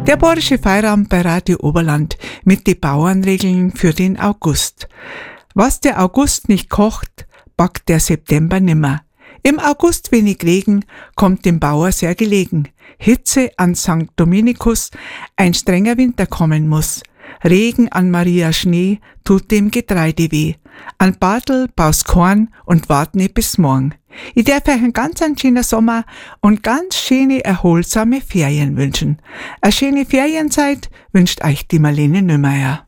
Der Bayerische Feierabend bei Radio Oberland mit den Bauernregeln für den August. Was der August nicht kocht, backt der September nimmer. Im August wenig Regen, kommt dem Bauer sehr gelegen. Hitze an St. Dominikus, ein strenger Winter kommen muss. Regen an Maria Schnee, tut dem Getreide weh. An Bartel baust Korn und wart nicht bis morgen. Ich darf euch einen ganz schönen Sommer und ganz schöne, erholsame Ferien wünschen. Eine schöne Ferienzeit wünscht euch die Marlene Nümmeier.